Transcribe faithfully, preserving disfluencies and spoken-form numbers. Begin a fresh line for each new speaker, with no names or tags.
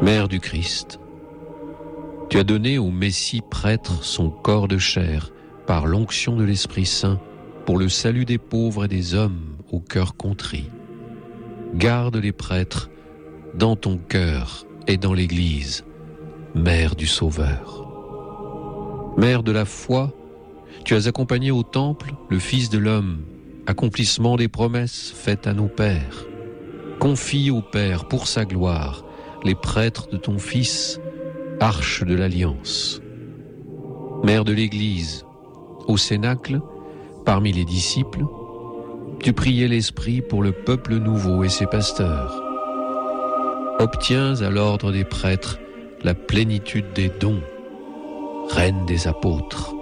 Mère du Christ, tu as donné au Messie prêtre son corps de chair par l'onction de l'Esprit Saint pour le salut des pauvres et des hommes au cœur contrit. Garde les prêtres dans ton cœur et dans l'Église, Mère du Sauveur. Mère de la foi, tu as accompagné au temple le Fils de l'homme, accomplissement des promesses faites à nos pères. Confie au Père pour sa gloire les prêtres de ton Fils, arche de l'Alliance. Mère de l'Église, au Cénacle, parmi les disciples, tu priais l'Esprit pour le peuple nouveau et ses pasteurs. Obtiens à l'ordre des prêtres la plénitude des dons, Reine des apôtres.